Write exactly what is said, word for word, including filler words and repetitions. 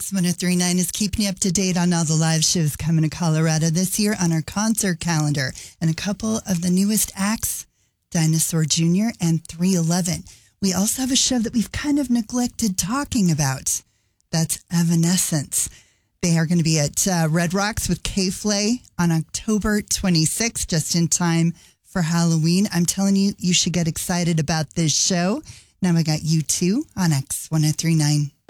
X one oh three point nine is keeping you up to date on all the live shows coming to Colorado this year on our concert calendar. And a couple of the newest acts, Dinosaur Junior and three eleven. We also have a show that we've kind of neglected talking about. That's Evanescence. They are going to be at uh, Red Rocks with K-Flay on October twenty-sixth, just in time for Halloween. I'm telling you, you should get excited about this show. Now I got you two on X one oh three point nine.